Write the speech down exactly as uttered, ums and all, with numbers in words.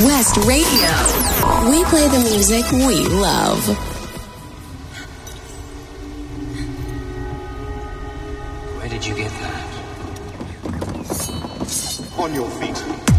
West Radio. We play the music we love. Where did you get that? On your feet.